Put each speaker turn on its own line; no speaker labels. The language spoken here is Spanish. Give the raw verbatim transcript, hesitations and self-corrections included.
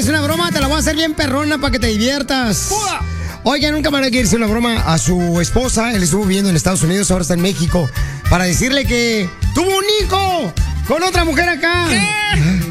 quieres una broma, te la voy a hacer bien perrona para que te diviertas. Oigan, un camarada quiere hacer una broma a su esposa. Él estuvo viviendo en Estados Unidos, ahora está en México. Para decirle que tuvo un hijo con otra mujer acá. ¿Qué?